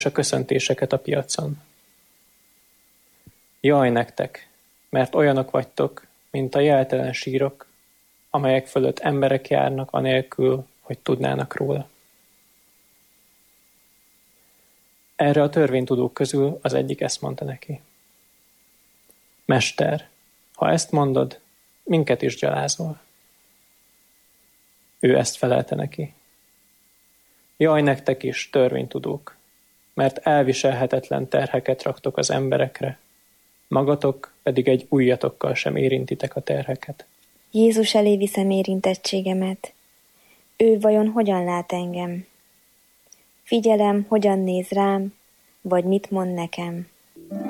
a köszöntéseket a piacon. Jaj nektek, mert olyanok vagytok, mint a jeltelen sírok, amelyek fölött emberek járnak anélkül, hogy tudnának róla. Erre a törvénytudók közül az egyik ezt mondta neki. Mester, ha ezt mondod, minket is gyalázol. Ő ezt felelte neki. Jaj nektek is, törvénytudók, mert elviselhetetlen terheket raktok az emberekre, magatok pedig egy ujjatokkal sem érintitek a terheket. Jézus elé viszem érintettségemet. Ő vajon hogyan lát engem? Figyelem, hogyan néz rám, vagy mit mond nekem.